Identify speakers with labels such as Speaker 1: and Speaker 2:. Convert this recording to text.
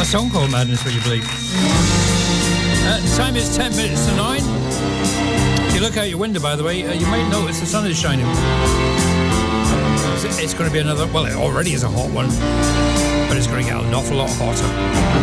Speaker 1: A song called Madness, will you believe? Time is 10 minutes to 9. If you look out your window, by the way, you might notice the sun is shining. It's going to be another, well, it already is a hot one, but it's going to get an awful lot hotter.